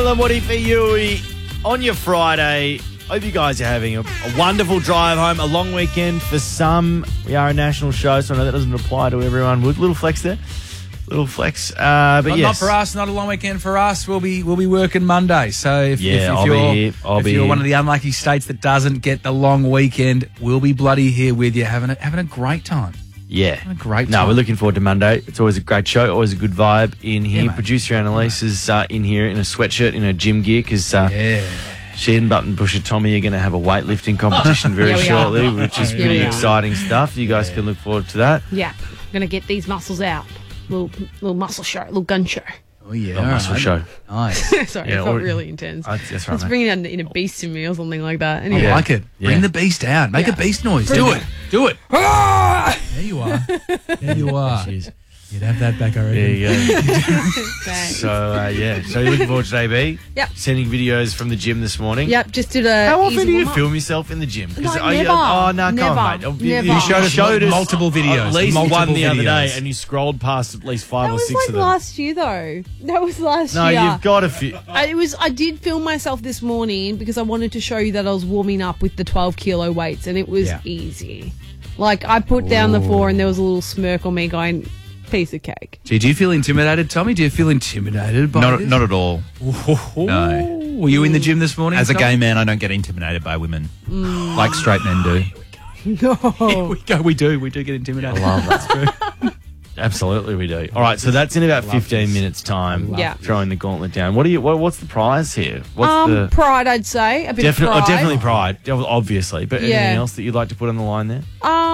Will and Woody for you on your Friday. Hope you guys are having a wonderful drive home, a long weekend for some. We are a national show, so I know that doesn't apply to everyone. Little flex there. Little flex. But yes. Not for us, not a long weekend for us. We'll be working Monday. So if I'll be you're one of the unlucky states that doesn't get the long weekend, we'll be bloody here with you having a great time. Yeah. A great time. No, we're looking forward to Monday. It's always a great show, always a good vibe in here. Yeah, Producer Annalise is in here in a sweatshirt, in her gym gear, because she and Button Pusher Tommy are going to have a weightlifting competition very shortly, which is pretty exciting stuff. You guys can look forward to that. Yeah. I'm going to get these muscles out. Little muscle show, little gun show. Oh, yeah. Muscle show. Nice. Sorry, it felt really intense. That's right, Let's mate. bring it in a beast in me or something like that. Anyway. I like it. Yeah. Bring the beast out. Make a beast noise. Do it. There you are. There you are. Jeez. You'd have that back already. There you go. Thanks. So you're looking forward to JB? Yep. Sending videos from the gym this morning? Yep, just did a How often easy do you warm-up. film yourself in the gym? No, Come never. on, mate. Never. You showed us multiple videos. At least multiple one the other videos. day, and you scrolled past at least five That or was six like of them. last year, though. That was last No, year. you've got a few. I did film myself this morning because I wanted to show you that I was warming up with the 12 kilo weights, and it was easy. Like, I put down the floor and there was a little smirk on me going, piece of cake. Gee, do you feel intimidated, Tommy? Do you feel intimidated by this? Not at all. No. Were you in the gym this morning? As a Tommy? gay man, I don't get intimidated by women like straight men do. No. We do get intimidated. I love that. Absolutely, we do. All right, so that's in about 15 minutes' time. Yeah. Throwing the gauntlet down. What's the prize here? What's the Pride, I'd say. A bit of pride. definitely pride, obviously. But Yeah. anything else that you'd like to put on the line there?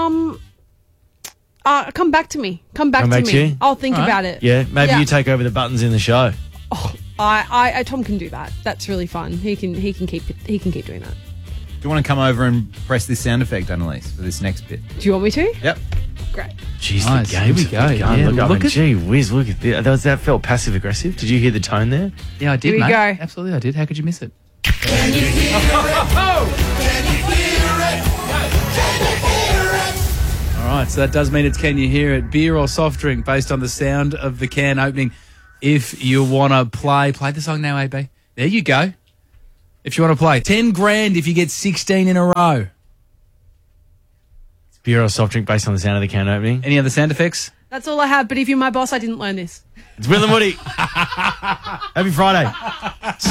Come back to me. Come back to to me. you? I'll think about it. Yeah, maybe Yeah. you take over the buttons in the show. Tom can do that. That's really fun. He can keep doing that. Do you want to come over and press this sound effect, Annalise, for this next bit? Do you want me to? Yep. Great. Jeez, Nice. the game's Here we go. begun. Yeah, Look, look at- gee whiz, look at this. That felt passive aggressive. Did you hear the tone there? Yeah, I did, Here we mate. go. Absolutely, I did. How could you miss it? All right, so that does mean it's Can You Hear It? Beer or soft drink based on the sound of the can opening. If you want to play the song now, AB. There you go. If you want to play. 10 grand if you get 16 in a row. Beer or soft drink based on the sound of the can opening. Any other sound effects? That's all I have. But if you're my boss, I didn't learn this. It's Will and Woody. Happy Friday.